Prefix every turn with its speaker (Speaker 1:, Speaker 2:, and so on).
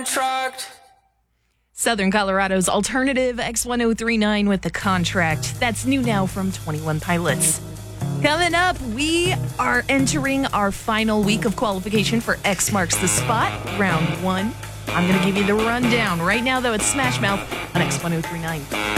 Speaker 1: contract.
Speaker 2: Southern Colorado's alternative X1039 with The Contract. That's new now from 21 Pilots. Coming up, we are entering our final week of qualification for X Marks the Spot, round 1. I'm going to give you the rundown right now, though. It's Smash Mouth on X1039.